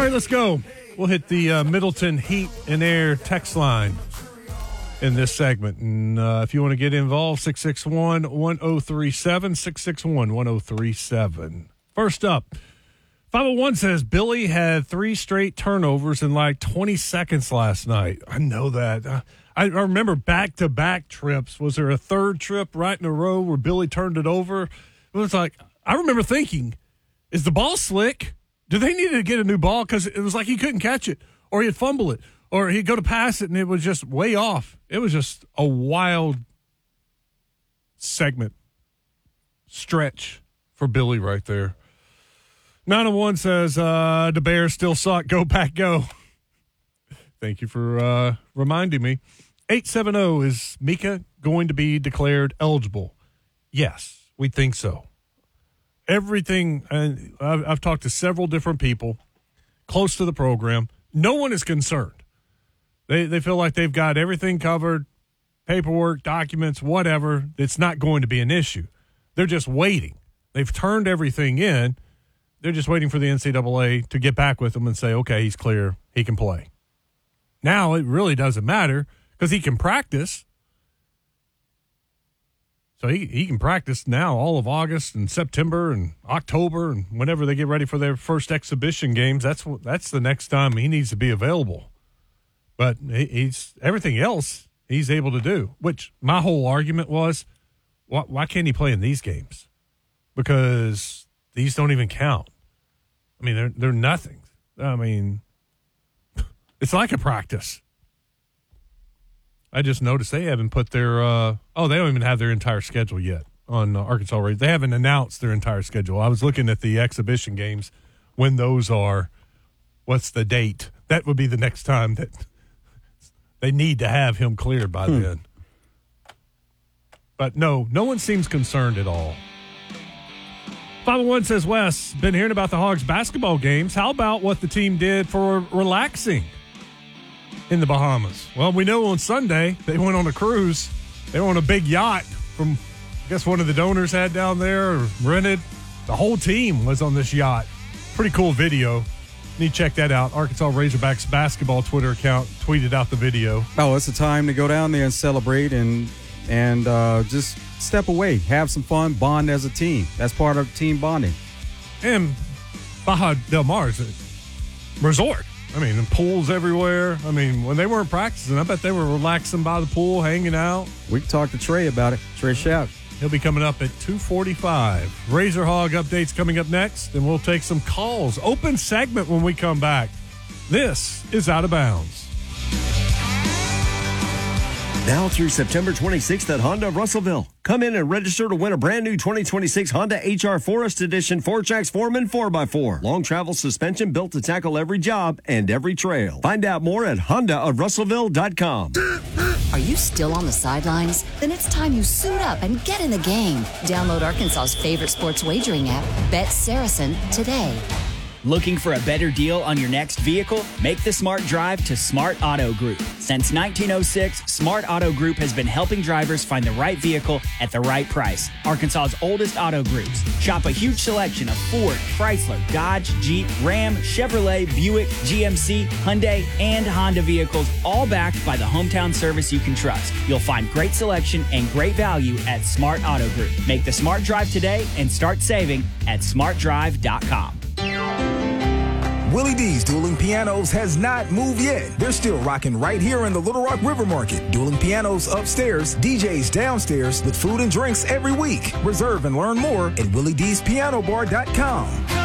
right, let's go. We'll hit the Middleton Heat and Air text line in this segment. And if you want to get involved, 661-1037, 661-1037. First up, 501 says Billy had 3 straight turnovers in like 20 seconds last night. I know that. I remember back-to-back trips. Was there a third trip right in a row where Billy turned it over? It was like, I remember thinking, is the ball slick? Do they need to get a new ball? Because it was like he couldn't catch it, or he'd fumble it, or he'd go to pass it, and it was just way off. It was just a wild stretch for Billy right there. 901 says, the Bears still suck. Go, Pack, go. Thank you for reminding me. 870, is Mika going to be declared eligible? Yes, we think so. Everything, and I've talked to several different people close to the program. No one is concerned. They feel like they've got everything covered, paperwork, documents, whatever. It's not going to be an issue. They're just waiting. They've turned everything in. They're just waiting for the NCAA to get back with them and say, okay, he's clear. He can play. Now it really doesn't matter because he can practice. So he can practice now all of August and September and October, and whenever they get ready for their first exhibition games, that's the next time he needs to be available. But he's everything else he's able to do, which my whole argument was, why can't he play in these games? Because these don't even count. I mean, they're nothing. I mean, it's like a practice. I just noticed they haven't put their they don't even have their entire schedule yet on Arkansas Radio. They haven't announced their entire schedule. I was looking at the exhibition games, when those are. What's the date? That would be the next time that they need to have him cleared by then. But no one seems concerned at all. 501 says, Wes, been hearing about the Hogs basketball games. How about what the team did for relaxing in the Bahamas? Well, we know on Sunday they went on a cruise. They were on a big yacht from, I guess, one of the donors had down there, or rented. The whole team was on this yacht. Pretty cool video. You need to check that out. Arkansas Razorbacks basketball Twitter account tweeted out the video. Oh, it's a time to go down there and celebrate and just step away, have some fun, bond as a team. That's part of team bonding. And Baja Del Mar is a resort. I mean, pools everywhere. I mean, when they weren't practicing, I bet they were relaxing by the pool, hanging out. We can talk to Trey about it. Trey Shout. He'll be coming up at 2:45. Razor Hog updates coming up next, and we'll take some calls. Open segment when we come back. This is Out of Bounds. Now through September 26th at Honda of Russellville. Come in and register to win a brand new 2026 Honda HR Forest Edition 4Jax Foreman 4x4. Long travel suspension built to tackle every job and every trail. Find out more at HondaofRussellville.com. Are you still on the sidelines? Then it's time you suit up and get in the game. Download Arkansas's favorite sports wagering app, Bet Saracen, today. Looking for a better deal on your next vehicle? Make the smart drive to Smart Auto Group. Since 1906, Smart Auto Group has been helping drivers find the right vehicle at the right price. Arkansas's oldest auto groups. Shop a huge selection of Ford, Chrysler, Dodge, Jeep, Ram, Chevrolet, Buick, GMC, Hyundai, and Honda vehicles, all backed by the hometown service you can trust. You'll find great selection and great value at Smart Auto Group. Make the smart drive today and start saving at smartdrive.com. Willie D's Dueling Pianos has not moved yet. They're still rocking right here in the Little Rock River Market. Dueling Pianos upstairs, DJs downstairs with food and drinks every week. Reserve and learn more at WillieD'sPianoBar.com.